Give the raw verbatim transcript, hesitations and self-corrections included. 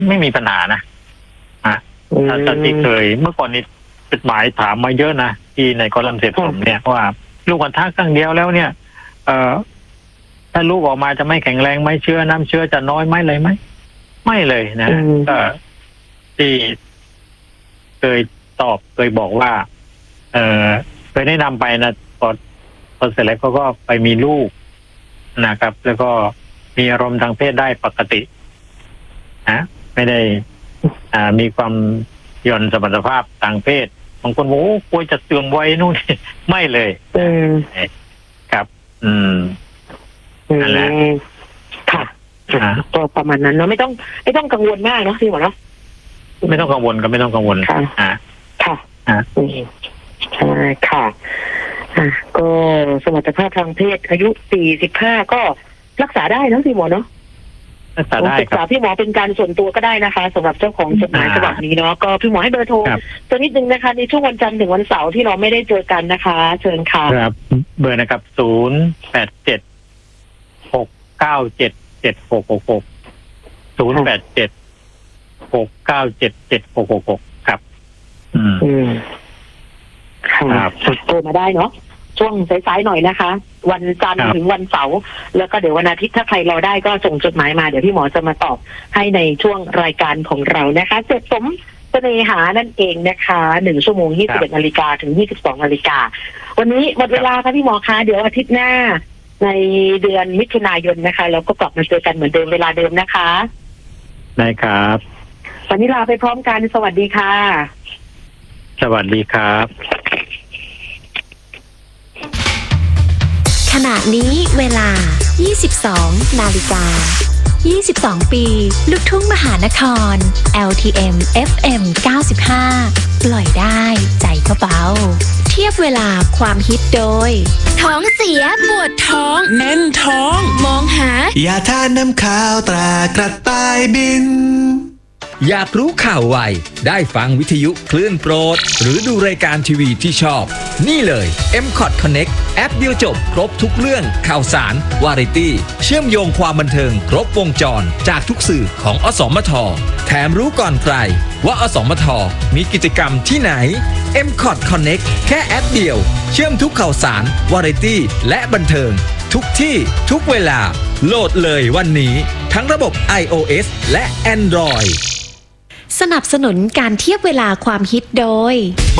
ไม่มีปัญหานะอ่ะถ้าที่เคยเมื่อก่อนนี้กฎหมายถามมาเยอะนะที่ในกอลัมน์เสพผมเนี่ยว่าลูกกระทะครั้งเดียวแล้วเนี่ย เอ่อถ้าลูกออกมาจะไม่แข็งแรงไหมเชื้อน้ำเชื้อจะน้อยไหมเลยไหมไม่เลยนะก็ที่เคยตอบเคยบอกว่า เอ่อเคยแนะนำไปนะพอพอเสร็จแล้วเขาก็ไปมีลูกนะครับ แล้วก็มีอารมณ์ทางเพศได้ปกตินะไม่ได้ อ่ามีความหย่อนสมรรถภาพทางเพศบางคนบอกโอ้กลัวจะเสื่อมวัยนู่น ไม่เลยอืมครับ อืมนั่นแหละค่ะตัวประมาณนั้นเนาะไม่ต้องไม่ต้องกังวลมากเนาะพี่หมอเนาะไม่ต้องกังวลก็ไม่ต้องกังวลค่ะอ่าค่ะอ่าใช่ค่ะอ่าก็สมรรถภาพทางเพศอายุสี่สิบห้าก็รักษาได้นะพี่หมอเนาะรักษาได้ครับพี่หมอเป็นการส่วนตัวก็ได้นะคะสำหรับเจ้าของจดหมายฉบับนี้เนาะก็พี่หมอให้เบอร์โทรตัวนิดนึงนะคะในช่วงวันจันทร์ถึงวันเสาร์ที่เราไม่ได้เจอกันนะคะเชิญค่ะครับเบอร์นะครับศูนย์แปดเจ็ดหกเก้าเจ็ดเจ็ดหกหกหกศูนย์แปดเจ็ดหกเก้าเจ็ดเจ็ดหกหกหกครับอืมอืมค่ะโทรมาได้เนาะช่วงสายๆหน่อยนะคะวันจันทร์ถึงวันเสาร์แล้วก็เดี๋ยววันอาทิตย์ถ้าใครรอได้ก็ส่งจดหมายมาเดี๋ยวพี่หมอจะมาตอบให้ในช่วงรายการของเรานะคะเสร็จสมเสน่หานั่นเองนะคะหนึ่งชั่วโมงยี่สิบเอ็ดนาฬิกาถึงยี่สิบสองนาฬิกาวันนี้หมดเวลาค่ะพี่หมอคะเดี๋ยวอาทิตย์หน้าในเดือนมิถุนายนนะคะเราก็กลับมาเจอกันเหมือนเดิมเวลาเดิมนะคะได้ครับวันนี้ลาไปพร้อมกันสวัสดีค่ะสวัสดีครับขณะนี้เวลา ยี่สิบสอง นาฬิกา ยี่สิบสอง ปีลูกทุ่งมหานคร แอล ที เอ็ม เอฟ เอ็ม เก้าสิบห้า ปล่อยได้ใจก็เบาเทียบเวลาความฮิตโดยท้องเสียปวดท้องแน่นท้องมองหายาทานน้ำข้าวตรากระต่ายบินอยากรู้ข่าวไวได้ฟังวิทยุคลื่นโปรดหรือดูรายการทีวีที่ชอบนี่เลย เอ็ม คอท Connect แอปเดียวจบครบทุกเรื่องข่าวสารวาไรตี้เชื่อมโยงความบันเทิงครบวงจรจากทุกสื่อของอสมทแถมรู้ก่อนใครว่าอสมทมีกิจกรรมที่ไหน เอ็ม คอท Connect แค่แอปเดียวเชื่อมทุกข่าวสารวาไรตี้และบันเทิงทุกที่ทุกเวลาโหลดเลยวันนี้ทั้งระบบ ไอ โอ เอส และ Android สนับสนุนการเทียบเวลาความฮิตโดย